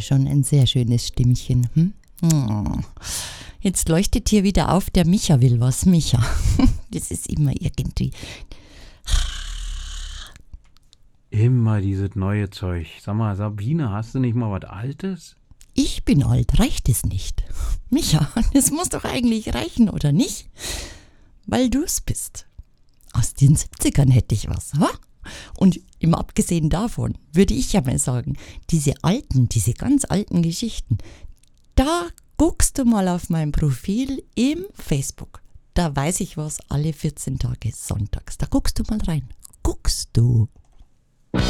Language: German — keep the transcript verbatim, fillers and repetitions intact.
schon ein sehr schönes Stimmchen. Hm? Oh. Jetzt leuchtet hier wieder auf, der Micha will was. Micha, das ist immer irgendwie... Immer dieses neue Zeug. Sag mal, Sabine, hast du nicht mal was Altes? Ich bin alt, reicht es nicht? Micha, das muss doch eigentlich reichen, oder nicht? Weil du es bist. Aus den siebzigern hätte ich was, ha? Und im Abgesehen davon würde ich ja mal sagen, diese alten, diese ganz alten Geschichten, da guckst du mal auf mein Profil im Facebook. Da weiß ich was alle vierzehn Tage sonntags. Da guckst du mal rein. Guckst du.